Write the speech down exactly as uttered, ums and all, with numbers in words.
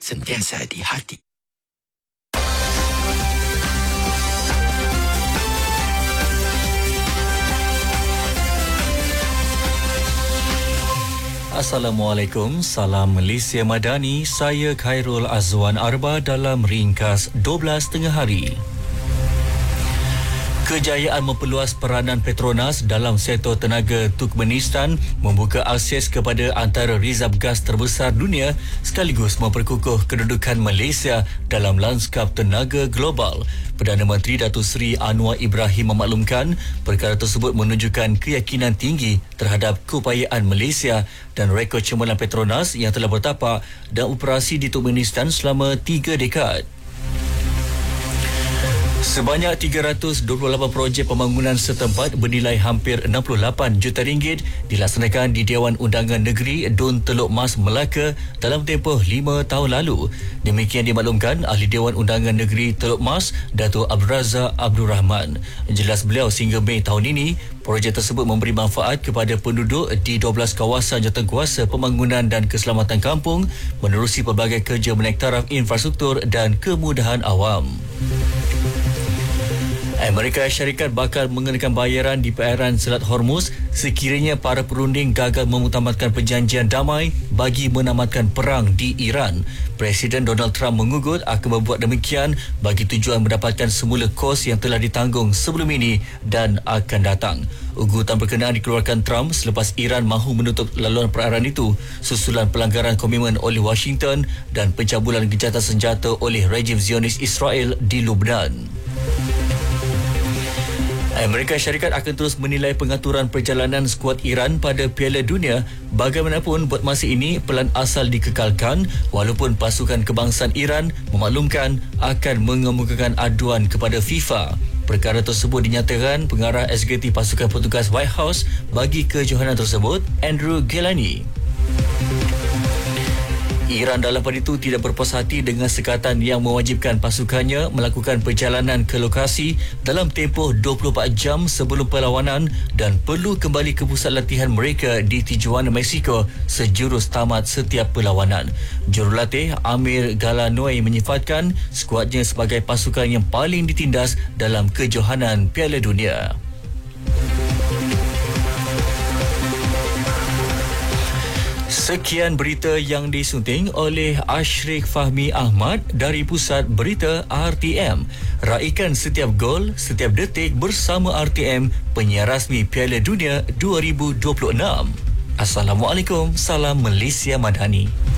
sentiasa di hati. Assalamualaikum, salam Malaysia Madani. Saya Khairul Azwan Arba dalam ringkas dua belas tengah hari. Kejayaan memperluas peranan Petronas dalam sektor tenaga Turkmenistan membuka akses kepada antara rizab gas terbesar dunia sekaligus memperkukuh kedudukan Malaysia dalam lanskap tenaga global. Perdana Menteri Datuk Seri Anwar Ibrahim memaklumkan perkara tersebut menunjukkan keyakinan tinggi terhadap keupayaan Malaysia dan rekod cemerlang Petronas yang telah bertapak dan operasi di Turkmenistan selama tiga dekad. Sebanyak tiga ratus dua puluh lapan projek pembangunan setempat bernilai hampir enam puluh lapan juta ringgit dilaksanakan di Dewan Undangan Negeri Dun Teluk Mas, Melaka dalam tempoh lima tahun lalu. Demikian dimaklumkan Ahli Dewan Undangan Negeri Teluk Mas, Datuk Abdul Razak Abdul Rahman. Jelas beliau sehingga Mei tahun ini, projek tersebut memberi manfaat kepada penduduk di dua belas kawasan jawatankuasa pembangunan dan keselamatan kampung menerusi pelbagai kerja menaik taraf infrastruktur dan kemudahan awam. Amerika Syarikat bakal mengenakan bayaran di perairan Selat Hormuz sekiranya para perunding gagal memutamatkan perjanjian damai bagi menamatkan perang di Iran. Presiden Donald Trump mengugut akan membuat demikian bagi tujuan mendapatkan semula kos yang telah ditanggung sebelum ini dan akan datang. Ugutan berkenaan dikeluarkan Trump selepas Iran mahu menutup laluan perairan itu susulan pelanggaran komitmen oleh Washington dan pencabulan gencatan senjata oleh rejim Zionis Israel di Lubnan. Amerika Syarikat akan terus menilai pengaturan perjalanan skuad Iran pada Piala Dunia. Bagaimanapun, buat masa ini pelan asal dikekalkan walaupun pasukan kebangsaan Iran memaklumkan akan mengemukakan aduan kepada FIFA. Perkara tersebut dinyatakan pengarah eksekutif pasukan petugas White House bagi kejohanan tersebut, Andrew Gilani. Iran dalam pada itu tidak berpuas hati dengan sekatan yang mewajibkan pasukannya melakukan perjalanan ke lokasi dalam tempoh dua puluh empat jam sebelum perlawanan dan perlu kembali ke pusat latihan mereka di Tijuana, Mexico sejurus tamat setiap perlawanan. Jurulatih Amir Galanoy menyifatkan skuadnya sebagai pasukan yang paling ditindas dalam kejohanan Piala Dunia. Sekian berita yang disunting oleh Ashrik Fahmi Ahmad dari Pusat Berita R T M. Raikan setiap gol, setiap detik bersama R T M, penyiar rasmi Piala Dunia dua ribu dua puluh enam. Assalamualaikum, salam Malaysia Madani.